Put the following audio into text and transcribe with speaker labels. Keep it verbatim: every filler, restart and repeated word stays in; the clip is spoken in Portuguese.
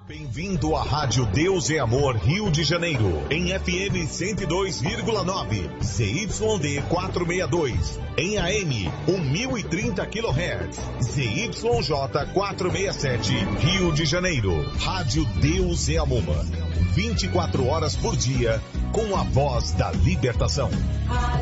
Speaker 1: Bem-vindo à Rádio Deus é Amor Rio de Janeiro, em F M cento e dois vírgula nove, Z Y D quatrocentos e sessenta e dois, em A M mil e trinta quilohertz, Z Y J quatrocentos e sessenta e sete, Rio de Janeiro. Rádio Deus é Amor, vinte e quatro horas por dia, com a voz da libertação.